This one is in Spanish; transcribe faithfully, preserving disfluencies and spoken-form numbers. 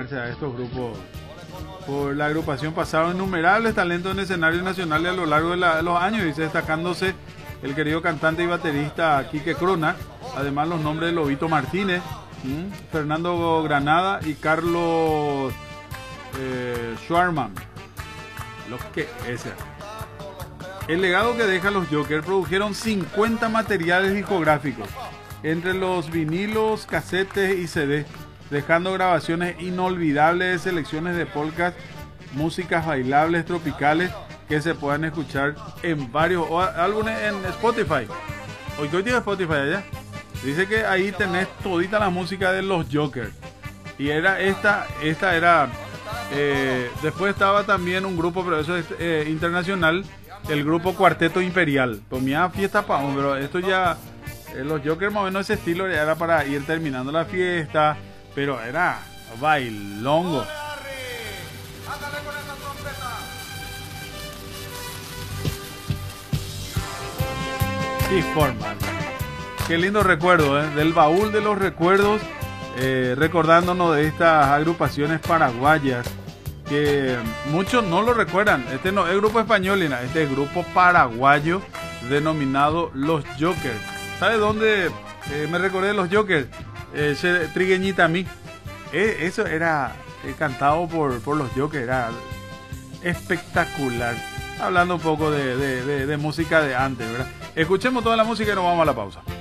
sumarse a estos grupos. Por la agrupación pasaron innumerables talentos en escenarios nacionales a lo largo de, la, de los años, dice, destacándose el querido cantante y baterista Quique Crona, además los nombres de Lobito Martínez, ¿m? Fernando Granada y Carlos eh, Schwarman. Lo que ese. El legado que dejan los Jokers: produjeron cincuenta materiales discográficos, entre los vinilos, casetes y C D, dejando grabaciones inolvidables de selecciones de polkas, músicas bailables tropicales que se puedan escuchar en varios álbumes en Spotify. Hoy hoy tiene Spotify allá. Dice que ahí tenés todita la música de los Jokers. Y era esta, esta era... Eh, después estaba también un grupo, pero eso es eh, internacional, el grupo Cuarteto Imperial. Pues mira, fiesta pa' un, pero esto ya... Eh, los Jokers más o menos ese estilo ya era para ir terminando la fiesta, pero era bailongo. Sí, forma. Qué lindo recuerdo, ¿eh? Del baúl de los recuerdos, eh, recordándonos de estas agrupaciones paraguayas que muchos no lo recuerdan. Este no es grupo español, este es grupo paraguayo denominado Los Jokers. ¿Sabe dónde eh, me recordé de Los Jokers? Eh, ese Trigueñita a mí. Eh, eso era eh, cantado por, por Los Jokers, era espectacular. Hablando un poco de, de, de, de música de antes, ¿verdad? Escuchemos toda la música y nos vamos a la pausa.